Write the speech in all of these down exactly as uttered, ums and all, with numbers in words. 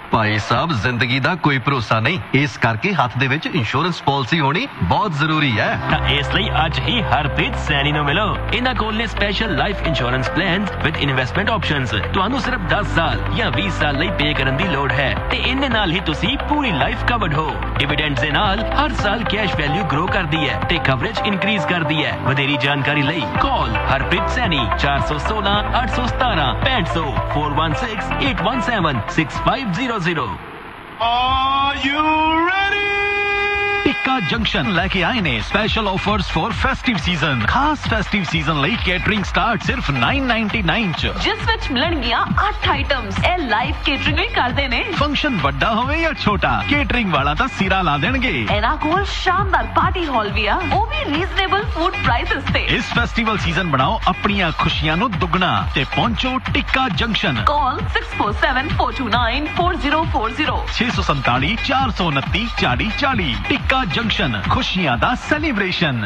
ਭਾਈ ਸਾਹਿਬ ਜ਼ਿੰਦਗੀ ਦਾ ਕੋਈ ਭਰੋਸਾ ਨਹੀਂ, ਇਸ ਕਰਕੇ ਹੱਥ ਦੇ ਵਿੱਚ ਇੰਸ਼ੋਰੈਂਸ ਪਾਲਿਸੀ ਹੋਣੀ ਬਹੁਤ ਜ਼ਰੂਰੀ ਹੈ। ਤਾਂ ਇਸ ਲਈ ਅੱਜ ਹੀ ਹਰਪ੍ਰੀਤ ਸੈਣੀ ਨੂੰ ਮਿਲੋ। ਇਹਨਾਂ ਕੋਲ ਨੇ special life insurance plans with investment options. ਤੁਹਾਨੂੰ ਸਿਰਫ ਦਸ ਸਾਲ ਜਾਂ ਵੀਹ ਸਾਲ ਲਈ ਪੇ ਕਰਨ ਦੀ ਲੋੜ ਹੈ ਤੇ ਇਹਦੇ ਨਾਲ ਹੀ ਤੁਸੀਂ ਪੂਰੀ ਲਾਈਫ ਕਵਰਡ ਹੋ। ਡਿਵੀਡੈਂਡਸ ਦੇ ਨਾਲ ਹਰ ਸਾਲ ਕੈਸ਼ ਵੈਲਿਊ ਗਰੋ ਕਰਦੀ ਹੈ ਤੇ ਕਵਰੇਜ ਇਨਕਰੀਜ਼ ਕਰਦੀ ਹੈ। ਵਧੇਰੀ ਜਾਣਕਾਰੀ ਲਈ ਕਾਲ ਹਰਪ੍ਰੀਤ ਸੈਣੀ ਚਾਰ ਸੌ ਸੋਲਾਂ ਅੱਠ ਸੌ ਸਤਾਰਾਂ ਪੈਂਹਠ ਸੌ four one six eight one seven six five zero zero। Are you ready? Tikka junction ਲੈ ਕੇ ਆਏ ਨੇ special offers for festive season. ਖਾਸ ਫੈਸਟਿਵ ਸੀਜ਼ਨ ਲਈ ਕੇਟਰਿੰਗ ਸਟਾਰਟ ਸਿਰਫ nine ninety-nine ਚ, ਜਿਸ ਵਿੱਚ ਮਿਲਣਗੀਆਂ ਅੱਠ ਆਈਟਮਸ। ਇਹ ਲਾਈਵ ਕੇਟਰਿੰਗ ਵੀ ਕਰਦੇ ਨੇ। ਫੰਕਸ਼ਨ ਵੱਡਾ ਹੋਵੇ ਜਾਂ ਛੋਟਾ, ਕੇਟਰਿੰਗ ਵਾਲਾ ਤਾਂ ਸਿਰਾ ਲਾ ਦੇਣਗੇ। ਇਹਨਾਂ ਕੋਲ ਸ਼ਾਨਦਾਰ ਪਾਰਟੀ ਹਾਲ ਵੀ ਆ, ਉਹ ਵੀ ਰੀਜ਼ਨੇਬਲ ਫੂਡ ਪ੍ਰਾਈਸਸ ਤੇ। ਇਸ ਫੈਸਟੀਵਲ ਸੀਜ਼ਨ ਬਣਾਓ ਆਪਣੀਆਂ ਖੁਸ਼ੀਆਂ ਨੂੰ ਦੁੱਗਣਾ ਤੇ ਪਹੁੰਚੋ ਟਿੱਕਾ ਜੰਕਸ਼ਨ। ਕਾਲ six four seven four two nine four zero four zero ਛੇ ਸੌ ਸੰਤਾਲੀ ਚਾਰ ਸੌ ਉਨੱਤੀ ਚਾਲੀ ਚਾਲੀ। ਟਿੱਕਾ ਜੰਕਸ਼ਨ, ਖੁਸ਼ੀਆਂ ਦਾ ਸੈਲੀਬ੍ਰੇਸ਼ਨ।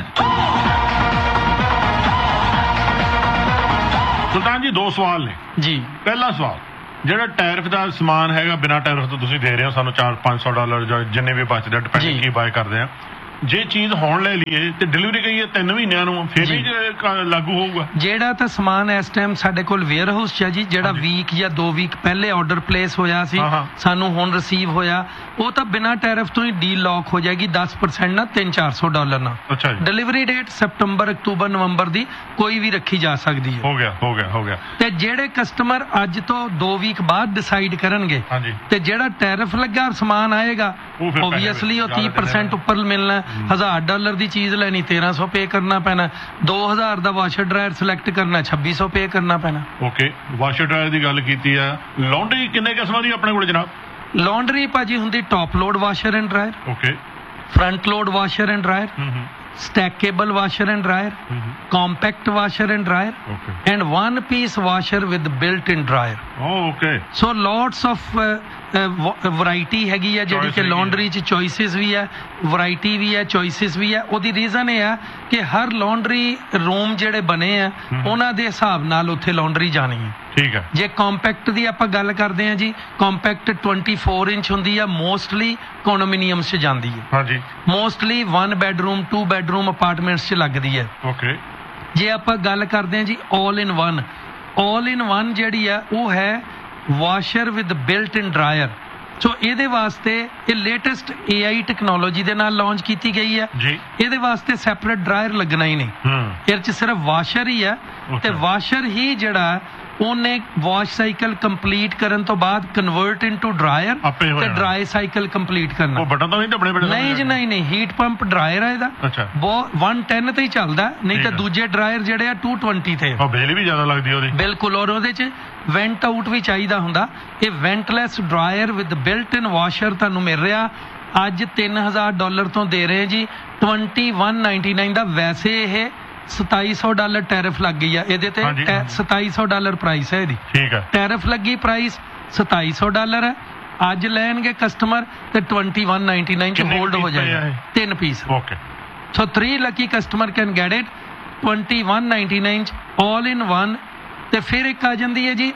ਸੁਲਤਾਨ ਜੀ ਦੋ ਸਵਾਲ ਨੇ ਜੀ। ਪਹਿਲਾ ਸਵਾਲ, ਜਿਹੜਾ ਟੈਰਿਫ ਦਾ ਸਮਾਨ ਹੈਗਾ ਬਿਨਾਂ ਟੈਰਿਫ ਤੋਂ ਤੁਸੀਂ ਦੇ ਰਹੇ ਹੋ ਸਾਨੂੰ ਚਾਰ ਪੰਜ ਸੌ ਡਾਲਰ ਜਾਂ ਜਿੰਨੇ ਵੀ ਬਚਦੇ ਡਿਪੈਂਡਿੰਗ ਕੀ ਬਾਏ ਕਰਦੇ ਆ, ਜੇ ਚੀਜ਼ ਹੁਣ ਲੈ ਲਈਏ ਤੇ ਡਿਲੀਵਰੀ ਕਹੀਏ ਤਿੰਨ ਮਹੀਨਿਆਂ ਨੂੰ ਫਿਰ ਵੀ ਲਾਗੂ ਹੋਊਗਾ? ਜਿਹੜਾ ਤਾਂ ਸਮਾਨ ਇਸ ਟਾਈਮ ਸਾਡੇ ਕੋਲ ਵੇਅਰ ਹਾਊਸ 'ਚ ਹੈ ਜੀ, ਜਿਹੜਾ ਵੀਕ ਜਾਂ ਦੋ ਵੀਕ ਪਹਿਲੇ ਆਰਡਰ ਪਲੇਸ ਹੋਇਆ ਸੀ, ਸਾਨੂੰ ਹੁਣ ਰਿਸੀਵ ਹੋਇਆ, ਉਹ ਤਾਂ ਬਿਨਾਂ ਟੈਰਿਫ ਤੋਂ ਹੀ ਡੀਲ ਲੌਕ ਹੋ ਜਾਏਗੀ ਦਸ ਪਰਸੈਂਟ ਨਾਲ ਤਿੰਨ ਚਾਰ ਸੌ ਡਾਲਰ ਨਾਲ। ਅੱਛਾ ਜੀ। ਡਿਲੀਵਰੀ ਡੇਟ ਸਤੰਬਰ ਅਕਤੂਬਰ ਨਵੰਬਰ ਦੀ ਕੋਈ ਵੀ ਰੱਖੀ ਜਾ ਸਕਦੀ ਹੈ। ਹੋ ਗਿਆ ਹੋ ਗਿਆ ਹੋ ਗਿਆ। ਤੇ ਜਿਹੜੇ ਕਸਟਮਰ ਅੱਜ ਤੋਂ ਦੋ ਵੀਕ ਬਾਅਦ ਡਿਸਾਈਡ ਕਰਨਗੇ ਤੇ ਜਿਹੜਾ ਟੈਰਿਫ ਲੱਗਾ ਸਮਾਨ ਆਏਗਾ, ਓਬਵੀਅਸਲੀ ਉਹ ਤੀਹ ਪਰਸੈਂਟ ਉੱਪਰ ਮਿਲਣਾ। ਹਜ਼ਾਰ ਡਾਲਰ ਦੀ ਚੀਜ਼ ਲੈਣੀ ਤੇਰਾਂ ਸੌ ਪੇ ਕਰਨਾ ਪੈਣਾ। ਦੋ ਹਜ਼ਾਰ ਦਾ ਵਾਸ਼ਰ ਡਰਾਇਰ ਸਿਲੈਕਟ ਕਰਨਾ ਛੱਬੀ ਸੌ ਪੇ ਕਰਨਾ ਪੈਣਾ। ਓਕੇ, ਵਾਸ਼ਰ ਡਰਾਇਰ ਦੀ ਗੱਲ ਕੀਤੀ ਆ। ਲਾਂਡਰੀ ਕਿੰਨੇ ਕਿਸਮਾਂ ਦੀ ਆਪਣੇ ਕੋਲ ਜਨਾਬ? ਲਾਂਡਰੀ ਭਾਜੀ ਹੁੰਦੀ top load washer and dryer, okay, front load washer and dryer, stackable washer and dryer, mm-hmm. compact washer and dryer, okay. and one piece washer with built-in dryer. Oh, okay. So lots of uh, uh, variety ਹੈਗੀ ਹੈ ਜਿਹੜੀ ਕਿ laundry ਚ choices ਵੀ ਹੈ, variety ਵੀ ਹੈ, choices ਵੀ ਹੈ। ਉਹਦੀ reason ਇਹ ਹੈ ਕਿ ਹਰ laundry room ਜਿਹੜੇ ਬਣੇ ਆ ਉਹਨਾਂ ਦੇ ਹਿਸਾਬ ਨਾਲ ਉੱਥੇ laundry ਜਾਣੀ ਹੈ। ਠੀਕ ਹੈ। ਜੇ ਕੰਪੈਕਟ ਦੀ ਆਪਾਂ ਗੱਲ ਕਰਦੇ ਹਾਂ ਜੀ, ਕੰਪੈਕਟ twenty-four ਇੰਚ ਹੁੰਦੀ ਆ, ਮੋਸਟਲੀ ਕਨਡੋਮੀਨੀਅਮਸ 'ਚ ਜਾਂਦੀ ਹੈ। ਹਾਂਜੀ। Mostly one bedroom two bedroom apartments 'ਚ ਲੱਗਦੀ ਹੈ। ਓਕੇ। ਜੇ ਆਪਾਂ ਗੱਲ ਕਰਦੇ ਹਾਂ ਜੀ all in one, all in one ਜਿਹੜੀ ਆ ਉਹ ਹੈ washer with built in dryer. ਸੋ ਇਹਦੇ ਵਾਸਤੇ ਇਹ ਲੇਟੈਸਟ ਏ ਆਈ ਟੈਕਨੋਲੋਜੀ ਦੇ ਨਾਲ ਲਾਂਚ ਕੀਤੀ ਗਈ ਹੈ ਜੀ। ਇਹਦੇ ਵਾਸਤੇ ਸੈਪਰੇਟ ਡਰਾਇਰ ਲੱਗਣਾ ਹੀ ਨਹੀਂ, ਇਹਦੇ 'ਚ ਸਿਰਫ ਵਾਸ਼ਰ ਹੀ ਹੈ ਤੇ ਵਾਸ਼ਰ ਹੀ ਜਿਹੜਾ ਉਹਨੇ ਵਾਸ਼ ਸਾਈਕਲ ਕੰਪਲੀਟ ਕਰਨ ਤੋਂ ਬਾਅਦ ਕਨਵਰਟ ਇਨਟੂ ਡਰਾਇਰ ਤੇ ਡਰਾਈ ਸਾਈਕਲ ਕੰਪਲੀਟ ਕਰਨਾ। ਉਹ ਬਟਨ ਤਾਂ ਨਹੀਂ ਦਬਣੇ ਪੈਣੇ? ਨਹੀਂ ਜੀ, ਨਹੀਂ ਨਹੀਂ, ਹੀਟ ਪੰਪ ਡਰਾਇਰ ਹੈ ਇਹਦਾ। ਅੱਛਾ। ਬਹੁਤ one ten ਤੇ ਹੀ ਚੱਲਦਾ, ਨਹੀਂ ਤਾਂ ਦੂਜੇ ਡਰਾਇਰ ਜਿਹੜੇ ਆ two twenty ਤੇ। ਉਹ ਬਿਜਲੀ ਵੀ ਜ਼ਿਆਦਾ ਲੱਗਦੀ ਉਹਦੀ। ਬਿਲਕੁਲ, ਔਰ ਉਹਦੇ 'ਚ ਵੈਂਟ ਆਊਟ ਵੀ ਚਾਹੀਦਾ ਹੁੰਦਾ। ਇਹ ਵੈਂਟਲੈਸ dryer with built in washer ਤੁਹਾਨੂੰ ਮਿਲ ਰਿਹਾ ਅੱਜ ਤਿੰਨ ਹਜ਼ਾਰ ਡਾਲਰ ਤੋਂ ਦੇ ਰਹੇ ਜੀ twenty one ninety-nine ਦਾ। ਵੈਸੇ ਇਹ ਸਤਾਈ ਸੌ ਡਾਲਰ ਟੈਰਿਫ ਲੱਗ ਗਈ ਆ ਇਹਦੇ ਤੇ, ਸਤਾਈ ਸੌ ਡਾਲਰ ਪ੍ਰਾਈਸ ਹੈ ਇਹਦੀ। ਠੀਕ ਹੈ। ਟੈਰਿਫ ਲੱਗੀ ਪ੍ਰਾਈਸ ਸਤਾਈ ਸੌ ਡਾਲਰ ਹੈ। ਅੱਜ ਲੈਣਗੇ ਕਸਟਮਰ ਤੇ twenty one ninety-nine ਚ ਹੋਲਡ ਹੋ ਜਾਏਗਾ ਤਿੰਨ piece. Okay. So three lucky customer can get it twenty one ninety-nine ਚ all in one। ਤੇ ਫਿਰ ਇੱਕ ਆ ਜਾਂਦੀ ਹੈ ਜੀ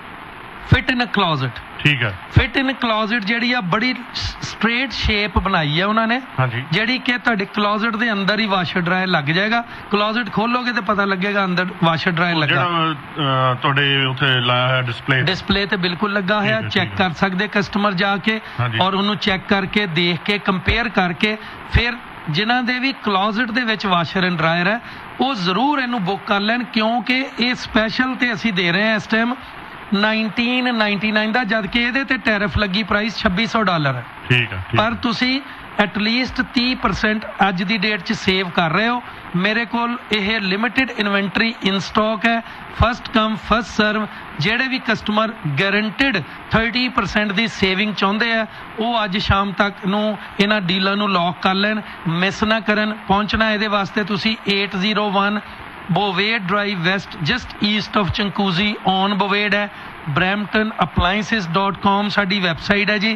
ਫਿਟ ਇਨ ਅ ਕਲੋਜ਼ਟ। ਠੀਕ ਹੈ। ਫਿਟ ਇਨ ਕਲੋਜ਼ਟ ਜਿਹੜੀ ਆ ਬੜੀ ਸਟ੍ਰੇਟ ਸ਼ੇਪ ਬਣਾਈ ਹੈ ਉਹਨਾਂ ਨੇ, ਜਿਹੜੀ ਕਿ ਤੁਹਾਡੇ ਕਲੋਜ਼ਟ ਦੇ ਅੰਦਰ ਹੀ ਵਾਸ਼ਰ ਡਰਾਇਰ ਲੱਗ ਜਾਏਗਾ। ਕਲੋਜ਼ਟ ਖੋਲੋਗੇ ਤੇ ਪਤਾ ਲੱਗੇਗਾ ਅੰਦਰ ਵਾਸ਼ਰ ਡਰਾਇਰ ਲੱਗਾ। ਜਿਹੜਾ ਤੁਹਾਡੇ ਉੱਥੇ ਲਾਇਆ ਹੋਇਆ ਡਿਸਪਲੇ ਡਿਸਪਲੇ ਤੇ ਬਿਲਕੁਲ ਲੱਗਾ ਹੋਇਆ, ਚੈੱਕ ਕਰ ਸਕਦੇ ਕਸਟਮਰ ਜਾ ਕੇ, ਔਰ ਉਹਨੂੰ ਚੈੱਕ ਕਰਕੇ ਦੇਖ ਕੇ ਕੰਪੇਅਰ ਕਰਕੇ ਫਿਰ ਜਿਨ੍ਹਾਂ ਦੇ ਵੀ ਕਲੋਜ਼ਟ ਦੇ ਵਿੱਚ ਵਾਸ਼ਰ ਐਂਡ ਡਰਾਇਰ ਹੈ ਉਹ ਜ਼ਰੂਰ ਇਹਨੂੰ ਬੁੱਕ ਕਰ ਲੈਣ, ਕਿਉਂਕਿ ਇਹ ਸਪੈਸ਼ਲ ਤੇ ਅਸੀਂ ਦੇ ਰਹੇ ਹਾਂ ਇਸ ਟਾਈਮ nineteen ninety-nine ਦਾ, ਜਦ ਕਿ ਇਹਦੇ ਤੇ ਟੈਰਿਫ ਲੱਗੀ ਪ੍ਰਾਈਸ ਛੱਬੀ ਸੌ ਡਾਲਰ ਹੈ। ਠੀਕ ਹੈ। ਪਰ ਤੁਸੀਂ ਐਟਲੀਸਟ ਤੀਹ ਪਰਸੈਂਟ ਅੱਜ ਦੀ ਡੇਟ 'ਚ ਸੇਵ ਕਰ ਰਹੇ ਹੋ। ਮੇਰੇ ਕੋਲ ਇਹ ਲਿਮਿਟਿਡ ਇਨਵੈਂਟਰੀ ਇਨ ਸਟਾਕ ਹੈ, ਫਸਟ ਕਮ ਫਸਟ ਸਰਵ। ਜਿਹੜੇ ਵੀ ਕਸਟਮਰ ਗਾਰੰਟਿਡ thirty percent ਦੀ ਸੇਵਿੰਗ ਚਾਹੁੰਦੇ ਆ ਉਹ ਅੱਜ ਸ਼ਾਮ ਤੱਕ ਨੂੰ ਇਹਨਾਂ ਡੀਲਾਂ ਨੂੰ ਲੌਕ ਕਰ ਲੈਣ, ਮਿਸ ਨਾ ਕਰਨ। ਪਹੁੰਚਣਾ ਇਹਦੇ ਵਾਸਤੇ ਤੁਸੀਂ eight oh one Bovade Drive West, just east of Chankuzi on Bovade ਹੈ। brampton appliances dot com ਸਾਡੀ ਵੈਬਸਾਈਟ ਹੈ ਜੀ।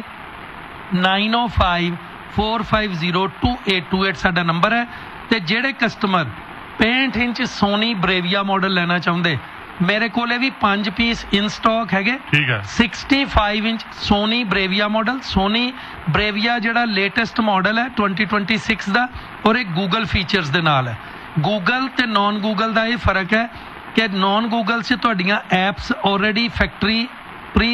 nine oh five four five zero two eight two eight ਸਾਡਾ ਨੰਬਰ ਹੈ। ਤੇ ਜਿਹੜੇ ਕਸਟਮਰ ਪੈਂਹਠ ਇੰਚ ਸੋਨੀ ਬਰੇਵੀਆ ਮਾਡਲ ਲੈਣਾ ਚਾਹੁੰਦੇ ਮੇਰੇ ਕੋਲੇ ਵੀ ਪੰਜ ਪੀਸ ਇਨ ਸਟਾਕ ਹੈਗੇ। ਠੀਕ ਹੈ। पैंसठ ਇੰਚ ਸੋਨੀ ਬ੍ਰੇਵੀਆ ਮਾਡਲ, ਸੋਨੀ ਬ੍ਰੇਵੀਆ ਜਿਹੜਾ ਲੇਟੈਸਟ ਮਾਡਲ ਹੈ twenty twenty-six ਦਾ, ਔਰ ਇਹ ਗੂਗਲ ਫੀਚਰਸ ਦੇ ਨਾਲ ਹੈ। ਗੂਗਲ ਤੇ ਨਾਨ ਗੂਗਲ ਦਾ ਇਹ ਫਰਕ ਹੈ ਕਿ ਨਾਨ ਗੂਗਲ 'ਚ ਤੁਹਾਡੀਆਂ apps already factory pre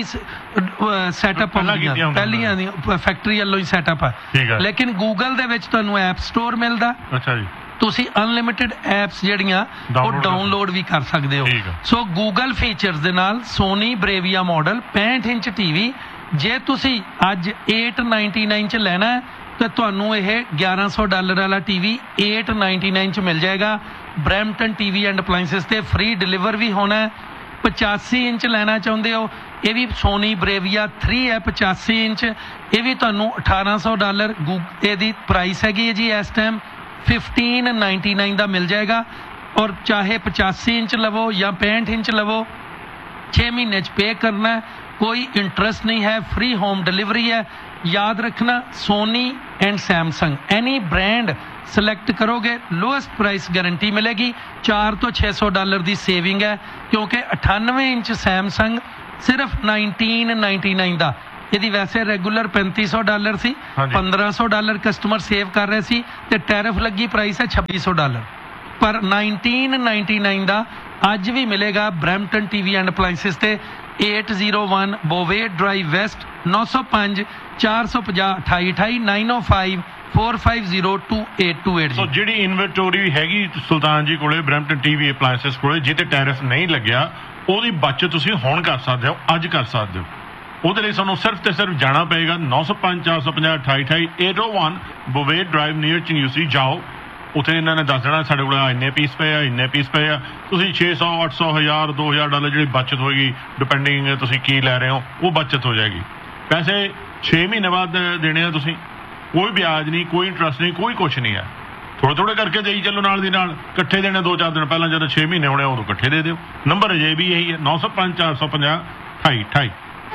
setup ਹੁੰਦੀਆਂ, ਪਹਿਲੀਆਂ ਦੀ ਫੈਕਟਰੀ ਵੱਲੋਂ ਹੀ ਸੈਟਅਪ ਹੈ। ਲੇਕਿਨ ਗੂਗਲ ਦੇ ਵਿੱਚ ਤੁਹਾਨੂੰ ਐਪ ਸਟੋਰ ਮਿਲਦਾ। ਅੱਛਾ ਜੀ। ਤੁਸੀਂ ਅਨਲਿਮਿਟਿਡ ਐਪਸ ਜਿਹੜੀਆਂ ਉਹ ਡਾਊਨਲੋਡ ਵੀ ਕਰ ਸਕਦੇ ਹੋ। ਸੋ ਗੂਗਲ ਫੀਚਰਸ ਦੇ ਨਾਲ ਸੋਨੀ ਬ੍ਰੇਵੀਆ ਮਾਡਲ ਪੈਂਹਠ ਇੰਚ ਟੀਵੀ ਜੇ ਤੁਸੀਂ ਅੱਜ eight ninety-nine ਚ ਲੈਣਾ ਹੈ ਤਾਂ ਤੁਹਾਨੂੰ ਇਹ ਗਿਆਰਾਂ ਸੌ ਡਾਲਰ ਵਾਲਾ ਟੀਵੀ eight ninety-nine ਚ ਮਿਲ ਜਾਏਗਾ। ਬਰੈਂਪਟਨ ਟੀਵੀ ਐਂਡ ਅਪਲਾਈਂਸਿਸ ਤੇ ਫ੍ਰੀ ਡਿਲੀਵਰ ਵੀ ਹੋਣਾ ਹੈ। ਪਚਾਸੀ ਇੰਚ ਲੈਣਾ ਚਾਹੁੰਦੇ ਹੋ, ਇਹ ਵੀ ਸੋਨੀ ਬ੍ਰੇਵੀਆ ਥ੍ਰੀ ਹੈ ਪਚਾਸੀ ਇੰਚ, ਇਹ ਵੀ ਤੁਹਾਨੂੰ ਅਠਾਰਾਂ ਸੌ ਡਾਲਰ ਇਹਦੀ ਪ੍ਰਾਈਸ ਹੈਗੀ ਹੈ ਜੀ ਇਸ ਟਾਈਮ fifteen ninety-nine ਦਾ ਮਿਲ ਜਾਏਗਾ। ਔਰ ਚਾਹੇ ਪਚਾਸੀ ਇੰਚ ਲਵੋ ਜਾਂ पैंसठ ਇੰਚ ਲਵੋ, छः ਮਹੀਨੇ ਚ ਪੇ ਕਰਨਾ ਹੈ, ਕੋਈ ਇੰਟਰਸਟ नहीं है, फ्री होम डिलीवरी है। याद रखना Soni and Samsung any brand select करोगे लोएस्ट प्राइस गारंटी मिलेगी। चार तो छः सौ डॉलर की सेविंग है क्योंकि अठानवे इंच सैमसंग सिर्फ नाइनटीन नाइनटी नाइन का, यदि वैसे रेगुलर पैंती सौ डॉलर सी, पंद्रह सौ डॉलर कस्टमर सेव कर रहे सी ते टैरिफ लगी प्राइस है छब्बी सौ डॉलर, पर नाइनटीन नाइनटी नाइन का अज भी मिलेगा। ब्रैम्पटन टीवी एंड अप्लाइंसिस ते eight oh one बोवे ड्राइव वेस्ट नौ सौ पाँच चार सौ पचास अठाई अठाई nine oh five four five zero two eight two eight। ਸੋ ਜਿਹੜੀ ਇਨਵੈਂਟਰੀ ਹੈਗੀ ਸੁਲਤਾਨ ਜੀ ਕੋਲੇ ਬ੍ਰੈਂਪਟਨ ਟੀਵੀ ਅਪਲਾਈਂਸਿਸ ਕੋਲੇ ਜਿਹਤੇ ਟੈਰਿਫ ਨਹੀਂ ਲੱਗਿਆ, ਉਹਦੀ ਬਚਤ ਤੁਸੀਂ ਹੁਣ ਕਰ ਸਕਦੇ ਹੋ, ਅੱਜ ਕਰ ਸਕਦੇ ਹੋ। ਉਹਦੇ ਲਈ ਸਾਨੂੰ ਸਿਰਫ ਤੇ ਸਿਰਫ ਜਾਣਾ ਪਏਗਾ ਨौ सौ पाँच चार सौ पचास अठाई अठाई eight oh one बोवे ड्राइव ਨੀਅਰ ਚੰਗਿਊਸੀ ਜਾਓ। ਉੱਥੇ ਇਹਨਾਂ ਨੇ ਦੱਸ ਦੇਣਾ ਸਾਡੇ ਕੋਲ ਇੰਨੇ ਪੀਸ ਪਏ ਆ, ਇੰਨੇ ਪੀਸ ਪਏ ਆ। ਤੁਸੀਂ ਛੇ ਸੌ ਅੱਠ ਸੌ ਹਜ਼ਾਰ ਦੋ ਹਜ਼ਾਰ ਡਾਲਰ ਜਿਹੜੀ ਬਚਤ ਹੋਏਗੀ ਡਿਪੈਂਡਿੰਗ ਤੁਸੀਂ ਕੀ ਲੈ ਰਹੇ ਹੋ ਉਹ ਬਚਤ ਹੋ ਜਾਏਗੀ। ਪੈਸੇ ਛੇ ਮਹੀਨੇ ਬਾਅਦ ਦੇਣੇ ਆ ਤੁਸੀਂ, ਕੋਈ ਵਿਆਜ ਨਹੀਂ, ਕੋਈ ਇੰਟਰਸਟ ਨਹੀਂ, ਕੋਈ ਕੁਛ ਨਹੀਂ ਹੈ। ਥੋੜੇ ਥੋੜੇ ਕਰਕੇ ਦੇਈ ਚੱਲੋ, ਨਾਲ ਦੀ ਨਾਲ ਇਕੱਠੇ ਦੇਣੇ ਦੋ ਚਾਰ ਦਿਨ ਪਹਿਲਾਂ ਜਦੋਂ ਛੇ ਮਹੀਨੇ ਹੋਣੇ ਉਦੋਂ ਇਕੱਠੇ ਦੇ ਦਿਓ। ਨੰਬਰ ਅਜੇ ਵੀ ਇਹੀ ਹੈ नौ सौ पाँच चार सौ पचास अठाई अठाई।